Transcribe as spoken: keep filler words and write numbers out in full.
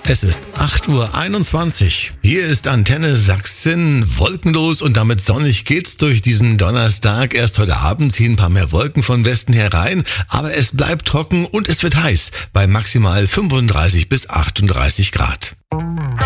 Es ist acht Uhr einundzwanzig. Hier ist Antenne Sachsen, wolkenlos und damit sonnig geht's durch diesen Donnerstag. Erst heute Abend ziehen ein paar mehr Wolken von Westen herein, aber es bleibt trocken und es wird heiß bei maximal fünfunddreißig bis achtunddreißig Grad.